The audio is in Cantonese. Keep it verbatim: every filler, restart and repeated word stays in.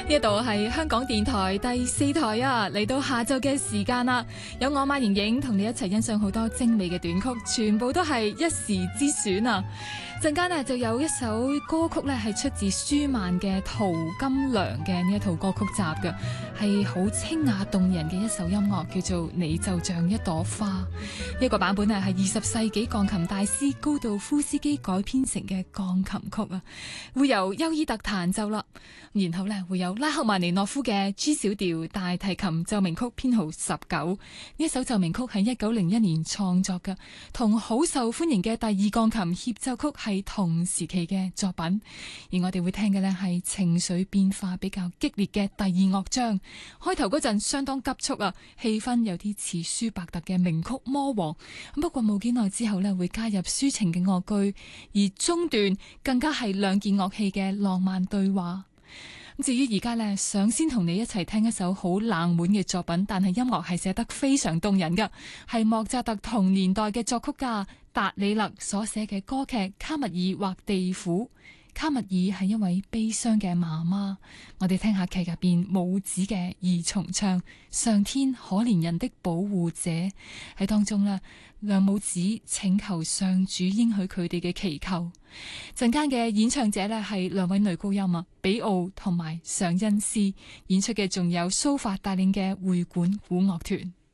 呢度係香港電台第四台啊，嚟到下晝嘅時間啦，有我馬瑩瑩同你一齊欣賞好多精美嘅短曲，全部都係一時之選啊！陣間呢就有一首歌曲呢係出自舒曼嘅《淘金娘》嘅呢一套歌曲集嘅，係好清雅動人嘅一首音樂，叫做《你就像一朵花》。呢、這個版本呢係二十世紀鋼琴大師高杜夫斯基改編成嘅鋼琴曲啊，會由丘伊特彈奏啦，然後呢會有拉赫曼尼諾夫嘅 G 小調大提琴奏鳴曲編號十九。呢一首奏鳴曲係一九零一年創作嘅，同好受歡迎嘅第二鋼琴協奏曲係同時期嘅作品。而我哋會聽嘅呢係情緒變化比較激烈嘅第二樂章，開頭嗰陣相當急促啊，氣氛有啲似舒伯特嘅名曲《魔王》，不過冇幾耐之後呢會加入抒情嘅樂句，而中段更加係兩件樂器嘅浪漫對話。至於而家呢，想先同你一齊聽一首好冷門嘅作品，但係音樂係寫得非常動人嘅，係莫扎特同年代嘅作曲家達里勒所寫嘅歌劇《卡密爾或地府》。卡密爾係一位悲傷嘅媽媽，我哋聽下劇入邊母子嘅二重唱，上天可憐人的保護者，喺當中呢，兩母子請求上主應許佢哋嘅祈求。陣間嘅演唱者呢係兩位女高音啊，比奧同埋尚恩斯，演出嘅仲有蘇法帶領嘅會館古樂團。